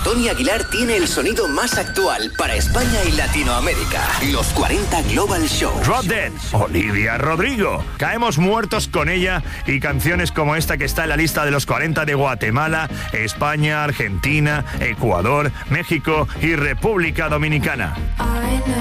Tony Aguilar tiene el sonido más actual para España y Latinoamérica. Los 40 Global Show. Drop Dead, Olivia Rodrigo. Caemos muertos con ella y canciones como esta que está en la lista de los 40 de Guatemala, España, Argentina, Ecuador, México y República Dominicana.